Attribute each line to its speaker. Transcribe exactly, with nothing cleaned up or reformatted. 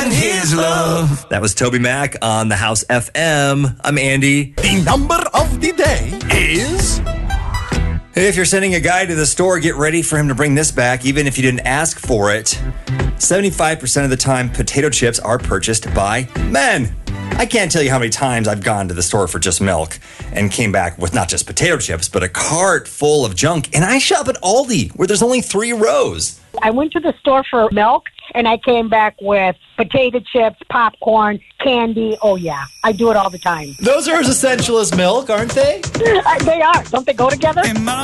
Speaker 1: and his love. That was Toby Mac on the House F M. I'm Andy.
Speaker 2: The number of the day is...
Speaker 1: Hey, if you're sending a guy to the store, get ready for him to bring this back, even if you didn't ask for it. seventy-five percent of the time, potato chips are purchased by men. I can't tell you how many times I've gone to the store for just milk and came back with not just potato chips, but a cart full of junk. And I shop at Aldi, where there's only three rows.
Speaker 3: I went to the store for milk, and I came back with potato chips, popcorn, candy. Oh, yeah. I do it all the time.
Speaker 4: Those are as essential as milk, aren't they?
Speaker 3: Uh, they are. Don't they go together?